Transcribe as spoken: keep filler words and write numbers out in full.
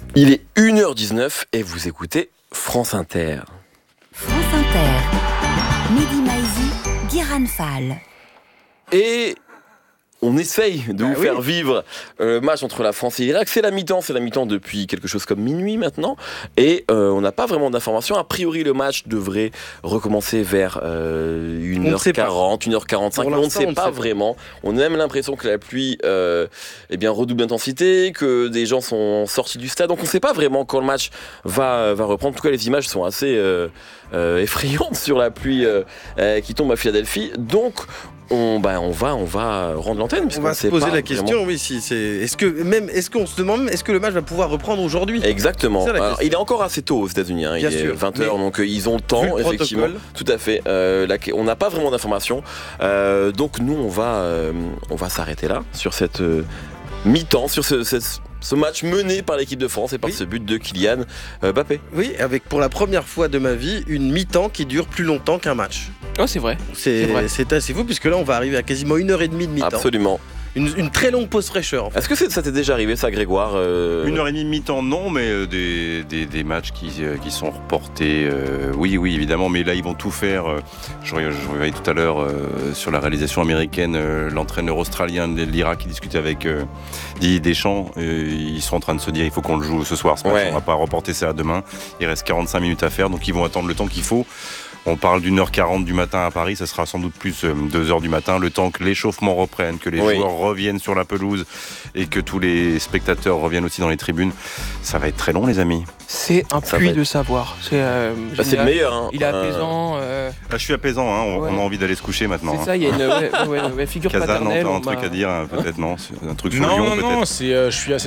Il est une heure dix-neuf et vous écoutez France Inter. France Inter, Mehdi Maizi, Guiran Fall. Et on essaye de bah vous oui. faire vivre le match entre la France et l'Irak. C'est la mi-temps, c'est la mi-temps depuis quelque chose comme minuit maintenant. Et euh, on n'a pas vraiment d'informations. A priori, le match devrait recommencer vers euh, une heure quarante, une heure quarante-cinq. Mais on ne sait on pas sait vraiment. On a même l'impression que la pluie euh, eh bien, redouble d'intensité, que des gens sont sortis du stade. Donc on ne sait pas vraiment quand le match va, va reprendre. En tout cas, les images sont assez euh, euh, effrayantes sur la pluie euh, euh, qui tombe à Philadelphie. Donc, On, bah, on va, on va rendre l'antenne. On va se poser la question, vraiment. oui, si c'est. Est-ce que même, est-ce qu'on se demande, est-ce que le match va pouvoir reprendre aujourd'hui ? Exactement. Alors, il est encore assez tôt aux États-Unis. Hein. Il Bien est sûr, vingt heures, donc euh, ils ont le temps, le effectivement. Tout à fait. Euh, là, on n'a pas vraiment d'informations. Euh, donc nous, on va, euh, on va s'arrêter là sur cette euh, mi-temps, sur ce, ce, ce match mené par l'équipe de France et par oui. ce but de Kylian euh, Mbappé. Oui, avec pour la première fois de ma vie une mi-temps qui dure plus longtemps qu'un match. Oh, c'est vrai. C'est, c'est, vrai. c'est assez fou puisque là, on va arriver à quasiment une heure et demie de mi-temps. Absolument. Une, une très longue pause fraîcheur. En fait. Est-ce que c'est, ça t'est déjà arrivé, ça, Grégoire euh... Une heure et demie de mi-temps, non, mais euh, des, des, des matchs qui, euh, qui sont reportés, euh, oui, oui, évidemment, mais là, ils vont tout faire. Euh, je, je voyais tout à l'heure euh, sur la réalisation américaine, euh, l'entraîneur australien de l'Irak qui discutait avec euh, Didier Deschamps. Euh, ils sont en train de se dire, il faut qu'on le joue ce soir, ce match, ouais. On ne va pas reporter ça à demain. Il reste quarante-cinq minutes à faire, donc ils vont attendre le temps qu'il faut. On parle d'une heure quarante du matin à Paris, ça sera sans doute plus euh, deux heures du matin, le temps que l'échauffement reprenne, que les oui. joueurs reviennent sur la pelouse et que tous les spectateurs reviennent aussi dans les tribunes. Ça va être très long, les amis. C'est un ça puits de savoir. C'est, euh, bah, c'est le meilleur. Hein. Il est apaisant. Euh... Ah, je suis apaisant, hein. on, ouais. on a envie d'aller se coucher maintenant. C'est hein. ça, il y a une ouais, ouais, ouais, figure Kazan, paternelle. Kazan, On un truc m'a... à dire, peut-être non. Un truc sur non, Lyon, non, peut-être. non, c'est, euh, je suis assez